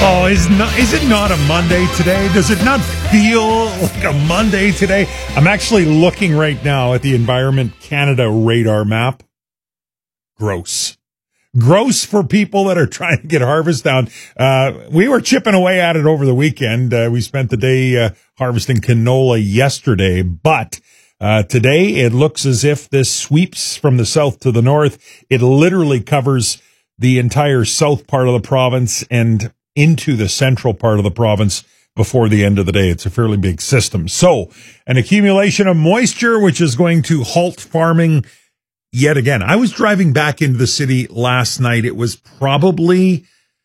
Oh, is it not a Monday today? Does it not feel like a Monday today? I'm actually looking right now at the Environment Canada radar map. Gross. Gross for people that are trying to get harvest down. We were chipping away at it over the weekend. We spent the day harvesting canola yesterday, but today it looks as if this sweeps from the south to the north. It literally covers the entire south part of the province and into the central part of the province before the end of the day. It's a fairly big system. So an accumulation of moisture, which is going to halt farming yet again. I was driving back into the city last night. It was probably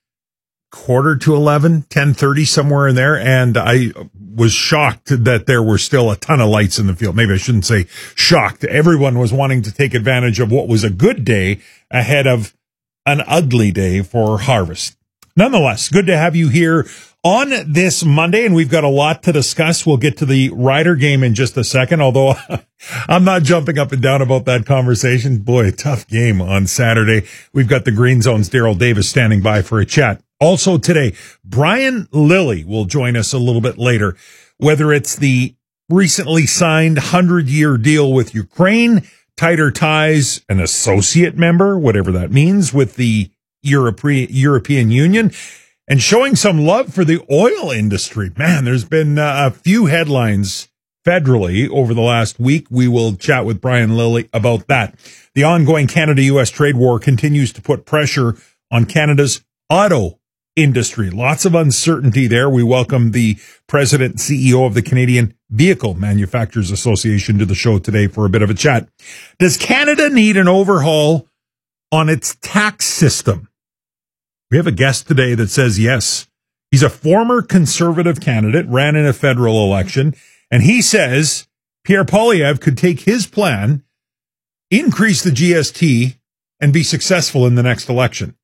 10:45, 10:30, somewhere in there. And I was shocked that there were still a ton of lights in the field. Maybe I shouldn't say shocked. Everyone was wanting to take advantage of what was a good day ahead of an ugly day for harvest. Nonetheless, good to have you here on this Monday, and we've got a lot to discuss. We'll get to the Rider game in just a second, although I'm not jumping up and down about that conversation. Boy, tough game on Saturday. We've got the Green Zone's Daryl Davis standing by for a chat. Also today, Brian Lilley will join us a little bit later, whether it's the recently signed 100-year deal with Ukraine, tighter ties, an associate member, whatever that means, with the European Union, and showing some love for the oil industry. Man, there's been a few headlines federally over the last week. We will chat with Brian Lilley about that. The ongoing Canada-U.S. trade war continues to put pressure on Canada's auto industry. Lots of uncertainty there. We welcome the president and CEO of the Canadian Vehicle Manufacturers Association to the show today for a bit of a chat. Does Canada need an overhaul on its tax system? We have a guest today that says yes. He's a former Conservative candidate, ran in a federal election, and he says Pierre Poilievre could take his plan, increase the GST, and be successful in the next election.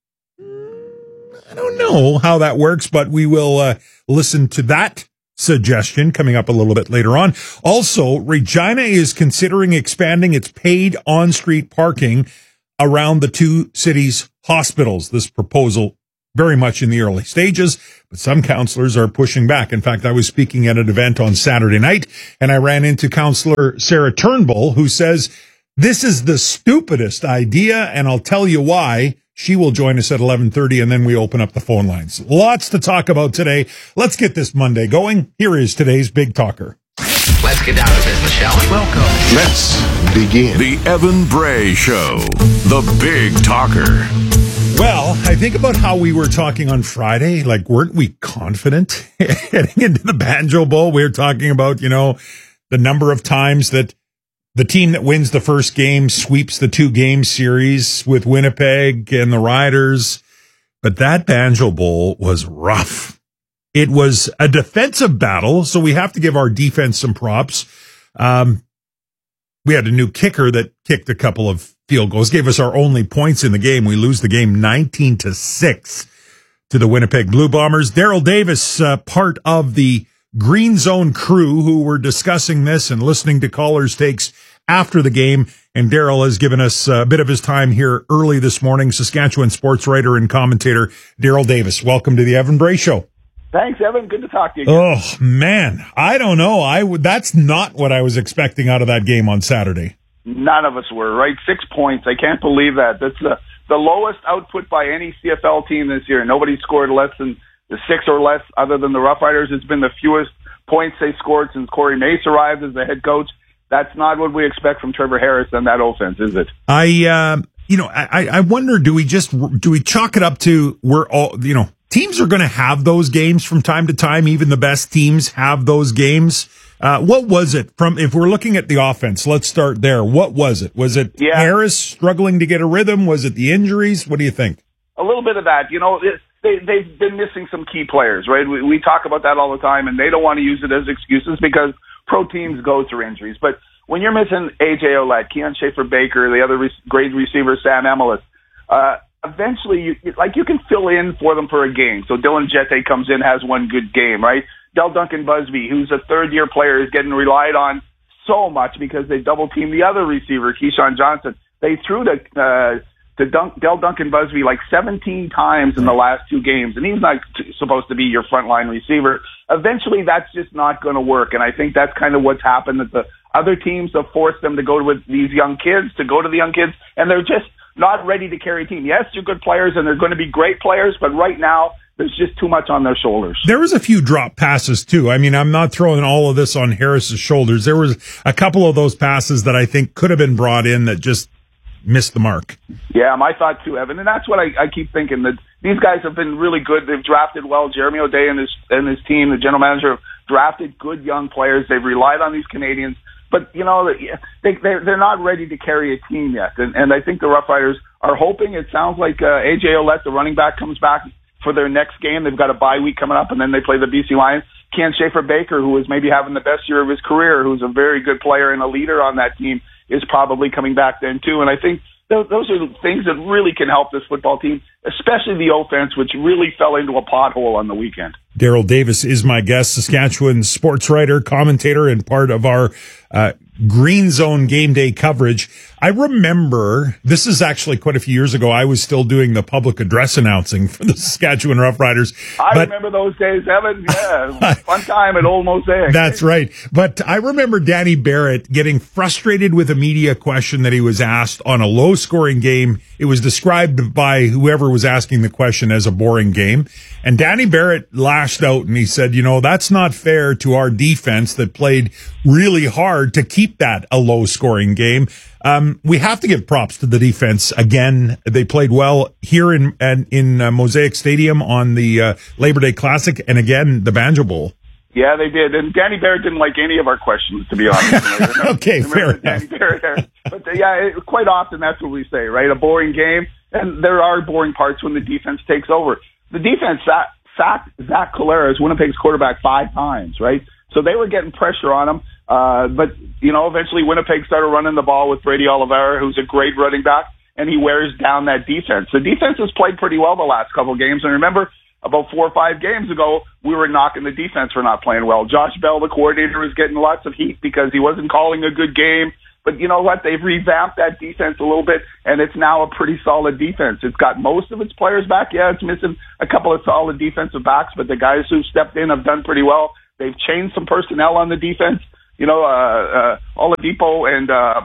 I don't know how that works, but we will listen to that suggestion coming up a little bit later on. Also, Regina is considering expanding its paid on-street parking around the two cities' hospitals. This proposal very much in the early stages, but some councillors are pushing back. In fact, I was speaking at an event on Saturday night, and I ran into Councillor Sarah Turnbull, who says this is the stupidest idea, and I'll tell you why. She will join us at 11:30, and then we open up the phone lines. Lots to talk about today. Let's get this Monday going. Here is today's Big Talker. Let's get down to business, shall we? Welcome. Let's begin. The Evan Bray Show, the Big Talker. Well, I think about how we were talking on Friday. Like, weren't we confident heading into the Banjo Bowl? We were talking about, the number of times that the team that wins the first game sweeps the two-game series with Winnipeg and the Riders. But that Banjo Bowl was rough. It was a defensive battle, so we have to give our defense some props. We had a new kicker that kicked a couple of field goals, gave us our only points in the game. We lose the game 19-6 to the Winnipeg Blue Bombers. Daryl Davis, part of the Green Zone crew who were discussing this and listening to callers' takes after the game. And Daryl has given us a bit of his time here early this morning. Saskatchewan sports writer and commentator Daryl Davis. Welcome to the Evan Bray Show. Thanks, Evan. Good to talk to you again. Oh, man. I don't know. That's not what I was expecting out of that game on Saturday. None of us were, right? 6 points. I can't believe that. That's the lowest output by any CFL team this year. Nobody scored less than the 6 or less other than the Rough Riders. It's been the fewest points they scored since Corey Mace arrived as the head coach. That's not what we expect from Trevor Harris and that offense, is it? I wonder, do we chalk it up to we're all, teams are going to have those games from time to time. Even the best teams have those games. What was it if we're looking at the offense? Let's start there. What was it? Was it Harris struggling to get a rhythm? Was it the injuries? What do you think? A little bit of that. They've been missing some key players, right? We talk about that all the time, and they don't want to use it as excuses because pro teams go through injuries. But when you're missing A.J. Ouellette, Keon Schaefer-Baker, the other great receiver, Sam Emilus, eventually you can fill in for them for a game. So Dylan Jette comes in, has one good game, right? Del Duncan Busby, who's a third-year player, is getting relied on so much because they double-teamed the other receiver, Keyshawn Johnson. They threw to to Del Duncan Busby like 17 times in the last 2 games, and he's not supposed to be your frontline receiver. Eventually, that's just not going to work, and I think that's kind of what's happened, that the other teams have forced them to go with these young kids, and they're just not ready to carry a team. Yes, they're good players, and they're going to be great players, but right now, there's just too much on their shoulders. There was a few drop passes, too. I mean, I'm not throwing all of this on Harris's shoulders. There was a couple of those passes that I think could have been brought in that just missed the mark. Yeah, my thought too, Evan. And that's what I keep thinking, that these guys have been really good. They've drafted well. Jeremy O'Day and his team, the general manager, have drafted good young players. They've relied on these Canadians. But, you know, they're not ready to carry a team yet. And I think the Rough Riders are hoping. It sounds like AJ Ouellette, the running back, comes back for their next game. They've got a bye week coming up, and then they play the BC Lions. Ken Schaefer-Baker, who is maybe having the best year of his career, who's a very good player and a leader on that team, is probably coming back then too. And I think those are things that really can help this football team, especially the offense, which really fell into a pothole on the weekend. Daryl Davis is my guest, Saskatchewan sports writer, commentator, and part of our Green Zone game day coverage. I remember, this is actually quite a few years ago, I was still doing the public address announcing for the Saskatchewan Roughriders. I remember those days, Evan. Yeah, fun time at Old Mosaic. That's right. But I remember Danny Barrett getting frustrated with a media question that he was asked on a low-scoring game. It was described by whoever was asking the question as a boring game. And Danny Barrett lashed out and he said, you know, that's not fair to our defense that played really hard to keep that a low-scoring game. We have to give props to the defense. Again, they played well here in Mosaic Stadium on the Labor Day Classic, and again, the Banjo Bowl. Yeah, they did. And Danny Barrett didn't like any of our questions, to be honest. Okay, fair enough. But quite often that's what we say, right? A boring game, and there are boring parts when the defense takes over. The defense sacked Zach Collaros, Winnipeg's quarterback, 5 times, right? So they were getting pressure on him. But, you know, eventually Winnipeg started running the ball with Brady Oliveira, who's a great running back, and he wears down that defense. The defense has played pretty well the last couple of games. And remember, about 4 or 5 games ago, we were knocking the defense for not playing well. Josh Bell, the coordinator, was getting lots of heat because he wasn't calling a good game. But you know what? They've revamped that defense a little bit, and it's now a pretty solid defense. It's got most of its players back. Yeah, it's missing a couple of solid defensive backs, but the guys who stepped in have done pretty well. They've changed some personnel on the defense. You know, Oladipo and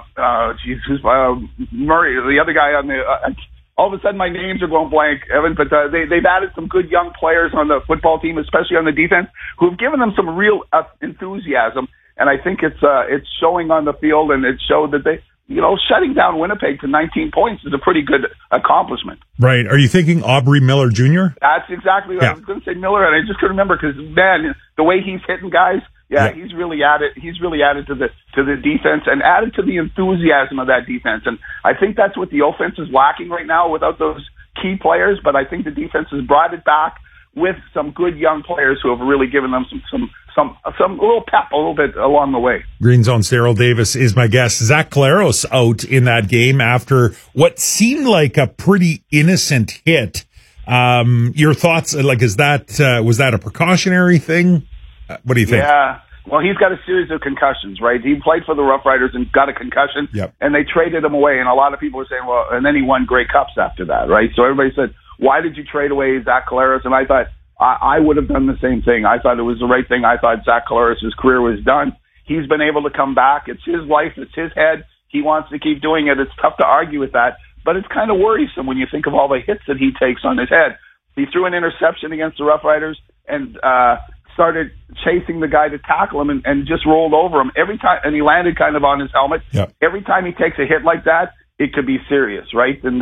Murray, the other guy on the. All of a sudden, my names are going blank, Evan. But they've added some good young players on the football team, especially on the defense, who have given them some real enthusiasm. And I think it's showing on the field, and it showed that they, you know, shutting down Winnipeg to 19 points is a pretty good accomplishment. Right. Are you thinking Aubrey Miller Jr.? That's exactly what I was going to say, Miller, and I just couldn't remember because, man, the way he's hitting guys, he's really added. He's really added to the defense and added to the enthusiasm of that defense. And I think that's what the offense is lacking right now without those key players. But I think the defense has brought it back with some good young players who have really given them some little pep a little bit along the way. Green Zone's Daryl Davis is my guest. Zach Collaros out in that game after what seemed like a pretty innocent hit. Your thoughts? Like, was that a precautionary thing? What do you think? Yeah. Well, he's got a series of concussions, right? He played for the Rough Riders and got a concussion, and they traded him away. And a lot of people were saying, well, and then he won Grey Cups after that, right? So everybody said, why did you trade away Zach Collaros? And I thought, I would have done the same thing. I thought it was the right thing. I thought Zach Collaros' career was done. He's been able to come back. It's his life. It's his head. He wants to keep doing it. It's tough to argue with that, but it's kind of worrisome when you think of all the hits that he takes on his head. He threw an interception against the Rough Riders and started chasing the guy to tackle him and just rolled over him every time, and he landed kind of on his helmet. Every time he takes a hit like that, it could be serious, right? And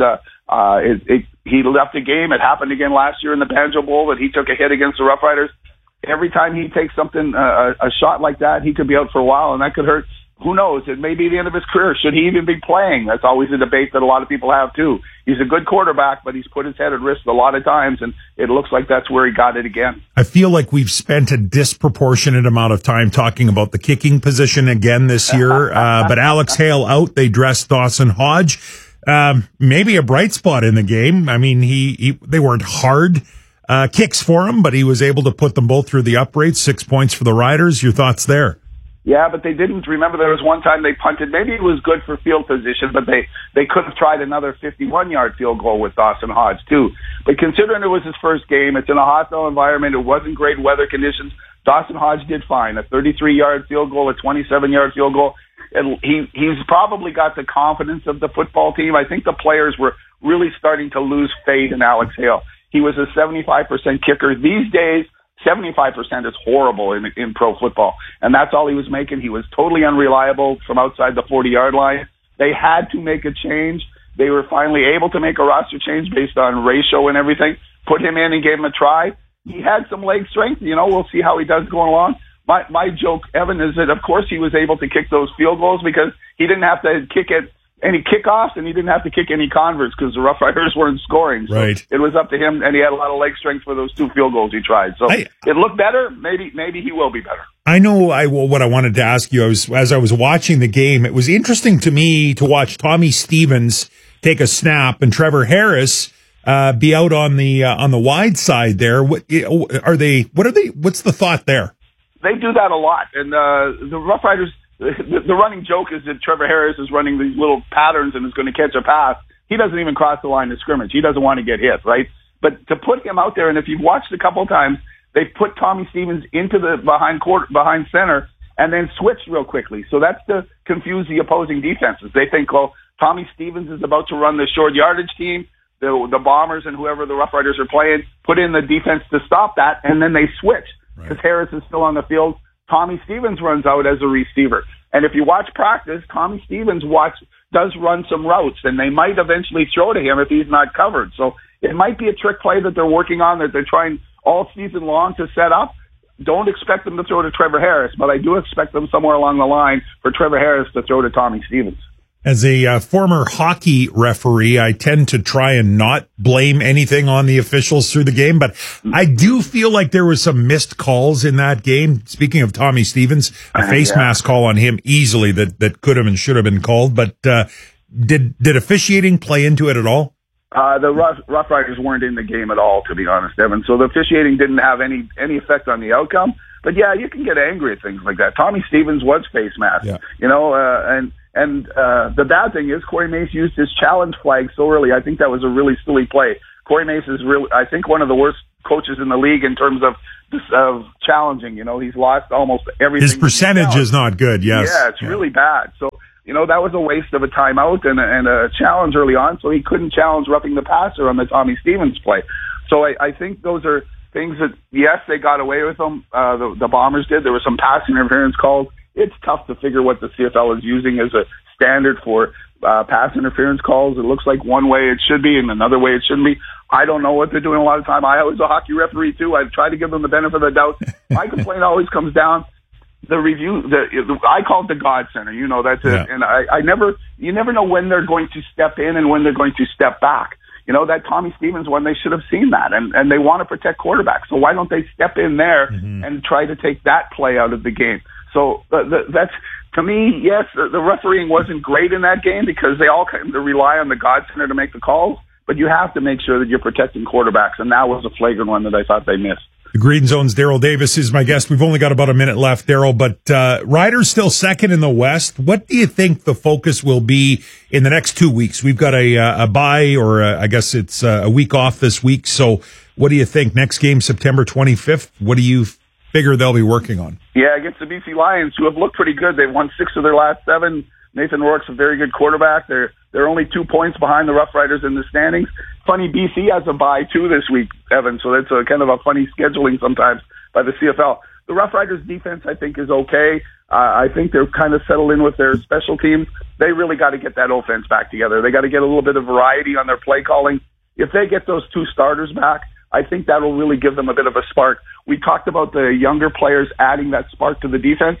he left the game. It happened again last year in the Banjo Bowl that he took a hit against the Rough Riders. Every time he takes something, a shot like that, he could be out for a while, and that could hurt. Who knows? It may be the end of his career. Should he even be playing? That's always a debate that a lot of people have, too. He's a good quarterback, but he's put his head at risk a lot of times, and it looks like that's where he got it again. I feel like we've spent a disproportionate amount of time talking about the kicking position again this year, but Alex Hale out. They dressed Dawson Hodge. Maybe a bright spot in the game. I mean, they weren't hard kicks for him, but he was able to put them both through the uprights. 6 points for the Riders. Your thoughts there? Yeah, but they didn't. Remember, there was one time they punted. Maybe it was good for field position, but they could have tried another 51-yard field goal with Dawson Hodge, too. But considering it was his first game, it's in a hostile environment, it wasn't great weather conditions, Dawson Hodge did fine. A 33-yard field goal, a 27-yard field goal. And he's probably got the confidence of the football team. I think the players were really starting to lose faith in Alex Hale. He was a 75% kicker. These days, 75% is horrible in pro football. And that's all he was making. He was totally unreliable from outside the 40-yard line. They had to make a change. They were finally able to make a roster change based on ratio and everything. Put him in and gave him a try. He had some leg strength. We'll see how he does going along. My joke, Evan, is that, of course, he was able to kick those field goals because he didn't have to kick any kickoffs and he didn't have to kick any converts because the Rough Riders weren't scoring. So right. It was up to him, and he had a lot of leg strength for those 2 field goals he tried. So it looked better. Maybe he will be better. I know what I wanted to ask you. As I was watching the game, it was interesting to me to watch Tommy Stevens take a snap and Trevor Harris be out on the wide side there. What's the thought there? They do that a lot, and the Rough Riders. The running joke is that Trevor Harris is running these little patterns and is going to catch a pass. He doesn't even cross the line of scrimmage. He doesn't want to get hit, right? But to put him out there, and if you've watched a couple of times, they put Tommy Stevens into the behind center and then switched real quickly. So that's to confuse the opposing defenses. They think, Tommy Stevens is about to run the short yardage team. The Bombers and whoever the Rough Riders are playing put in the defense to stop that, and then they switch because Harris is still on the field. Tommy Stevens runs out as a receiver. And if you watch practice, Tommy Stevens does run some routes, and they might eventually throw to him if he's not covered. So it might be a trick play that they're working on, that they're trying all season long to set up. Don't expect them to throw to Trevor Harris, but I do expect them somewhere along the line for Trevor Harris to throw to Tommy Stevens. As a former hockey referee, I tend to try and not blame anything on the officials through the game, but I do feel like there was some missed calls in that game. Speaking of Tommy Stevens, a face mask call on him easily that could have and should have been called, but did officiating play into it at all? The Rough Riders weren't in the game at all, to be honest, Evan. So the officiating didn't have any effect on the outcome. But yeah, you can get angry at things like that. Tommy Stevens was face masked, And the bad thing is Corey Mace used his challenge flag so early. I think that was a really silly play. Corey Mace is really, I think, one of the worst coaches in the league in terms of challenging. He's lost almost everything. His percentage is not good. Yes. Yeah, it's really bad. So, that was a waste of a timeout and a challenge early on. So he couldn't challenge roughing the passer on the Tommy Stevens play. So I think those are things that, yes, they got away with them. The Bombers did. There was some pass interference calls. It's tough to figure what the CFL is using as a standard for pass interference calls. It looks like one way it should be and another way it shouldn't be. I don't know what they're doing a lot of time. I was a hockey referee too. I've tried to give them the benefit of the doubt. My complaint always comes down the review. I call it the God Center. That's it. And you never know when they're going to step in and when they're going to step back. That Tommy Stevens one, they should have seen that, and they want to protect quarterbacks. So why don't they step in there and try to take that play out of the game? So that's, to me, yes, the refereeing wasn't great in that game because they all kind of rely on the God Center to make the calls, but you have to make sure that you're protecting quarterbacks, and that was a flagrant one that I thought they missed. The Green Zone's Daryl Davis is my guest. We've only got about a minute left, Daryl, but Riders still second in the West. What do you think the focus will be in the next 2 weeks? We've got a bye, or I guess it's a week off this week. So what do you think? Next game, September 25th. What do you figure they'll be working on? Yeah, against the BC Lions, who have looked pretty good. They've won 6 of their last 7. Nathan Rourke's a very good quarterback. They're only 2 points behind the Rough Riders in the standings. Funny, BC has a bye too this week, Evan, so that's a kind of a funny scheduling sometimes by the CFL. The Rough Riders defense, I think, is okay. I think they're kind of settled in with their special teams. They really got to get that offense back together. They got to get a little bit of variety on their play calling. If they get those 2 starters back, I think that will really give them a bit of a spark. We talked about the younger players adding that spark to the defense.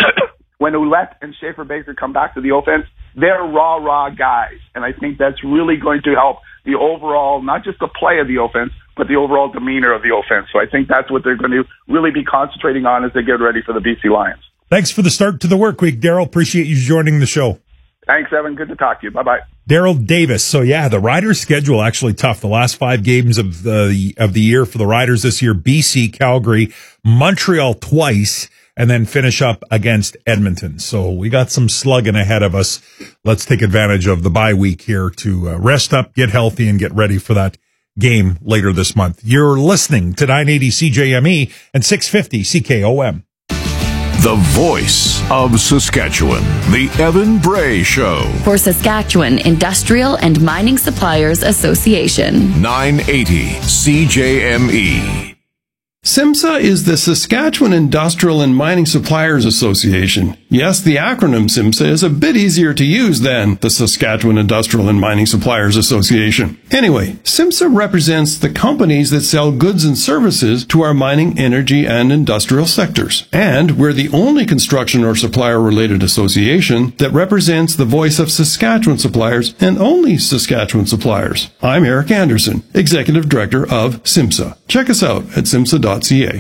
When Ouellette and Schaefer-Baker come back to the offense, they're raw guys. And I think that's really going to help the overall, not just the play of the offense, but the overall demeanor of the offense. So I think that's what they're going to really be concentrating on as they get ready for the BC Lions. Thanks for the start to the work week, Daryl. Appreciate you joining the show. Thanks, Evan. Good to talk to you. Bye-bye. Daryl Davis. So yeah, the Riders' schedule actually tough. The last 5 games of the year for the Riders this year: BC, Calgary, Montreal twice, and then finish up against Edmonton. So we got some slugging ahead of us. Let's take advantage of the bye week here to rest up, get healthy, and get ready for that game later this month. You're listening to 980 CJME and 650 CKOM. The voice of Saskatchewan, the Evan Bray Show. For Saskatchewan Industrial and Mining Suppliers Association. 980 CJME. SIMSA is the Saskatchewan Industrial and Mining Suppliers Association. Yes, the acronym SIMSA is a bit easier to use than the Saskatchewan Industrial and Mining Suppliers Association. Anyway, SIMSA represents the companies that sell goods and services to our mining, energy, and industrial sectors. And we're the only construction or supplier-related association that represents the voice of Saskatchewan suppliers and only Saskatchewan suppliers. I'm Eric Anderson, Executive Director of SIMSA. Check us out at simsa.ca.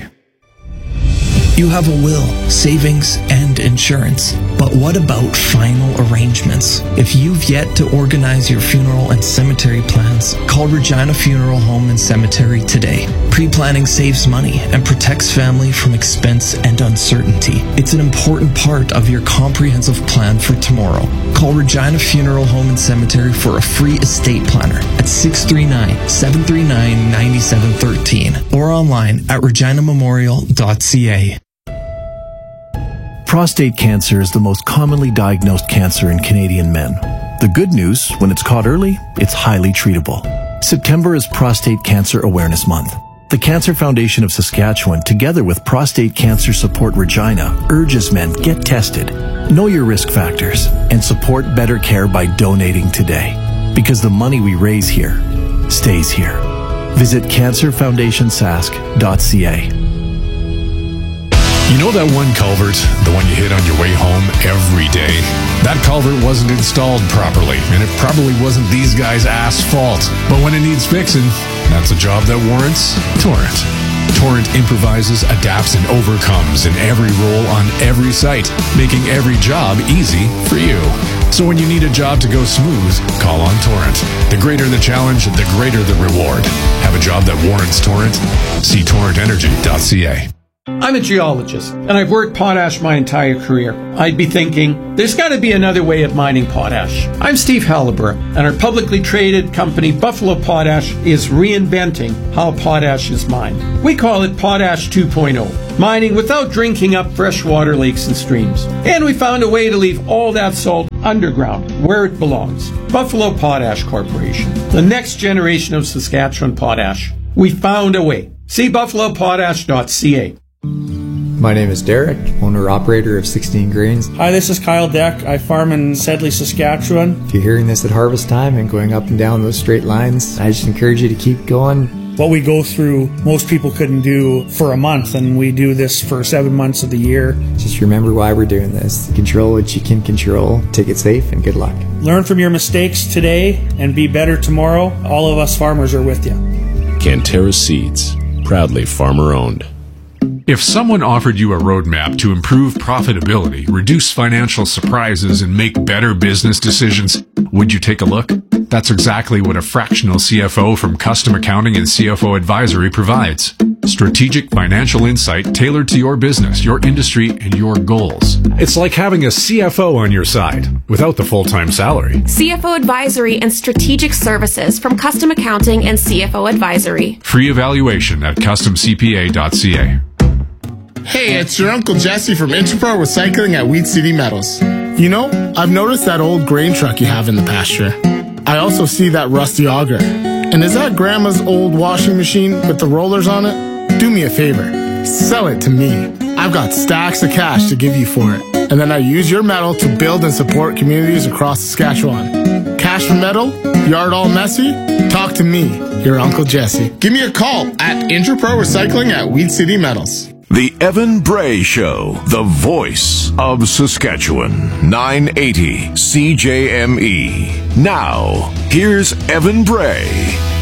You have a will, savings, and insurance. But what about final arrangements? If you've yet to organize your funeral and cemetery plans, call Regina Funeral Home and Cemetery today. Pre-planning saves money and protects family from expense and uncertainty. It's an important part of your comprehensive plan for tomorrow. Call Regina Funeral Home and Cemetery for a free estate planner at 639-739-9713 or online at reginamemorial.ca. Prostate cancer is the most commonly diagnosed cancer in Canadian men. The good news, when it's caught early, it's highly treatable. September is Prostate Cancer Awareness Month. The Cancer Foundation of Saskatchewan, together with Prostate Cancer Support Regina, urges men get tested, know your risk factors, and support better care by donating today. Because the money we raise here stays here. Visit cancerfoundationsask.ca. You know that one culvert, the one you hit on your way home every day? That culvert wasn't installed properly, and it probably wasn't these guys' fault. But when it needs fixing, that's a job that warrants Torrent. Torrent improvises, adapts, and overcomes in every role on every site, making every job easy for you. So when you need a job to go smooth, call on Torrent. The greater the challenge, the greater the reward. Have a job that warrants Torrent? See torrentenergy.ca. I'm a geologist, and I've worked potash my entire career. I'd be thinking, there's got to be another way of mining potash. I'm Steve Halliburton, and our publicly traded company, Buffalo Potash, is reinventing how potash is mined. We call it Potash 2.0, mining without drinking up freshwater lakes and streams. And we found a way to leave all that salt underground, where it belongs. Buffalo Potash Corporation, the next generation of Saskatchewan potash. We found a way. See buffalopotash.ca. My name is Derek, owner-operator of 16 Grains. Hi, this is Kyle Deck. I farm in Sedley, Saskatchewan. If you're hearing this at harvest time and going up and down those straight lines, I just encourage you to keep going. What we go through, most people couldn't do for a month, and we do this for 7 months of the year. Just remember why we're doing this. Control what you can control, take it safe, and good luck. Learn from your mistakes today and be better tomorrow. All of us farmers are with you. Canterra Seeds, proudly farmer-owned. If someone offered you a roadmap to improve profitability, reduce financial surprises, and make better business decisions, would you take a look? That's exactly what a fractional CFO from Custom Accounting and CFO Advisory provides. Strategic financial insight tailored to your business, your industry, and your goals. It's like having a CFO on your side without the full-time salary. CFO Advisory and Strategic Services from Custom Accounting and CFO Advisory. Free evaluation at customcpa.ca. Hey, it's your Uncle Jesse from Interpro Recycling at Wheat City Metals. You know, I've noticed that old grain truck you have in the pasture. I also see that rusty auger. And is that Grandma's old washing machine with the rollers on it? Do me a favor. Sell it to me. I've got stacks of cash to give you for it. And then I use your metal to build and support communities across Saskatchewan. Cash for metal? Yard all messy? Talk to me, your Uncle Jesse. Give me a call at Interpro Recycling at Wheat City Metals. The Evan Bray Show, the voice of Saskatchewan, 980 CJME. Now, here's Evan Bray.